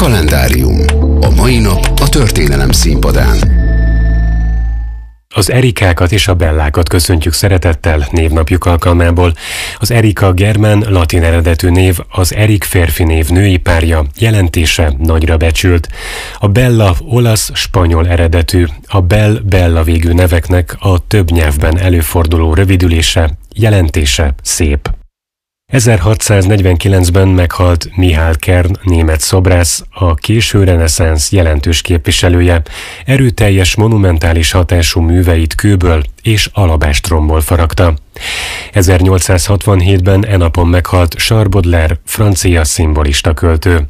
Kalendárium. A mai nap a történelem színpadán. Az Erikákat és a Bellákat köszöntjük szeretettel névnapjuk alkalmából. Az Erika germán latin eredetű név, az Erik férfi név női párja, jelentése nagyra becsült. A Bella olasz-spanyol eredetű, a Bella végű neveknek a több nyelvben előforduló rövidülése, jelentése szép. 1649-ben meghalt Mihály Kern, német szobrász, a késő reneszánsz jelentős képviselője, erőteljes monumentális hatású műveit kőből és alabástromból faragta. 1867-ben e napon meghalt Charles Baudelaire, francia szimbolista költő.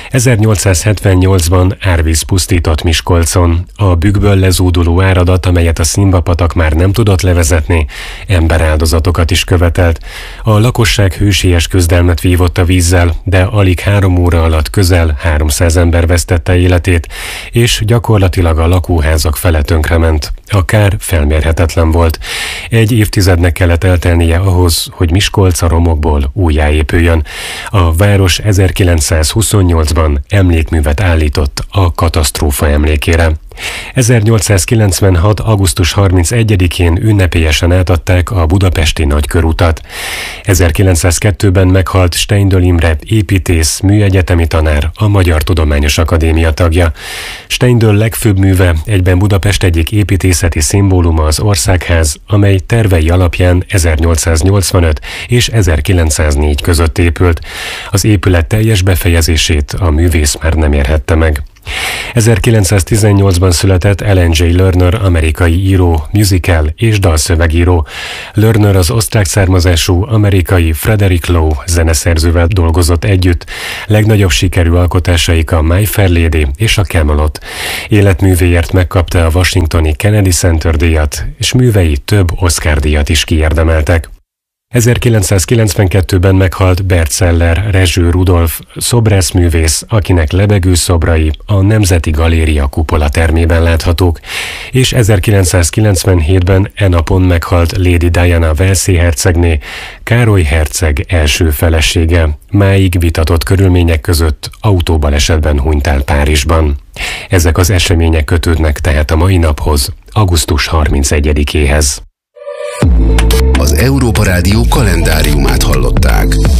1878-ban árvíz pusztított Miskolcon. A bükkből lezúduló áradat, amelyet a Szimba-patak már nem tudott levezetni, emberáldozatokat is követelt. A lakosság hősies küzdelmet vívott a vízzel, de alig 3 óra alatt közel 300 ember vesztette életét, és gyakorlatilag a lakóházak fele tönkrement. A kár felmérhetetlen volt. Egy évtizednek kellett eltelnie ahhoz, hogy Miskolc a romokból újjáépüljön. A város 1928-ban emlékművet állított a katasztrófa emlékére. 1896. augusztus 31-én ünnepélyesen átadták a budapesti nagykörutat. 1902-ben meghalt Steindl Imre, építész, műegyetemi tanár, a Magyar Tudományos Akadémia tagja. Steindl legfőbb műve, egyben Budapest egyik építészeti szimbóluma az Országház, amely tervei alapján 1885 és 1904 között épült. Az épület teljes befejezését a művész már nem érhette meg. 1918-ban született Ellen J. Lerner, amerikai író, musical és dalszövegíró. Lerner az osztrák származású amerikai Frederick Lowe zeneszerzővel dolgozott együtt. Legnagyobb sikerű alkotásaik a My Fair Lady és a Camelot. Életművéért megkapta a washingtoni Kennedy Center díjat, és művei több Oscar-díjat is kiérdemeltek. 1992-ben meghalt Bert Celler, Rezső Rudolf, szobrászművész, akinek lebegő szobrai a Nemzeti Galéria kupola termében láthatók, és 1997-ben e napon meghalt Lady Diana walesi hercegné, Károly herceg első felesége, máig vitatott körülmények között autóbalesetben hunyt el Párizsban. Ezek az események kötődnek tehát a mai naphoz, augusztus 31-éhez. Az Európa Rádió kalendáriumát hallották.